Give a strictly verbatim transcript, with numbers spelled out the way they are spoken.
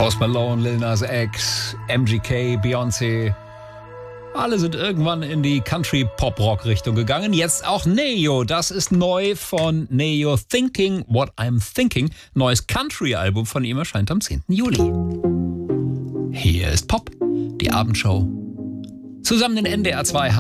Post Malone, Lil Nas X, M G K, Beyoncé. Alle sind irgendwann in die Country-Pop-Rock-Richtung gegangen. Jetzt auch Neo. Das ist neu von Neo. Thinking What I'm Thinking. Neues Country-Album von ihm erscheint am zehnten Juli. Hier ist Pop, die Abendshow. Zusammen in N D R zwei